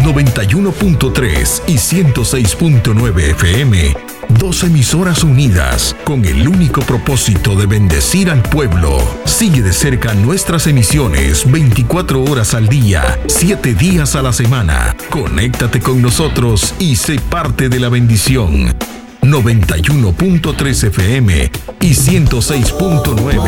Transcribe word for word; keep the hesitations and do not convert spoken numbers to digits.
noventa y uno punto tres y ciento seis punto nueve F M, dos emisoras unidas con el único propósito de bendecir al pueblo. Sigue de cerca nuestras emisiones veinticuatro horas al día, siete días a la semana. Conéctate con nosotros y sé parte de la bendición. noventa y uno punto tres F M y ciento seis punto nueve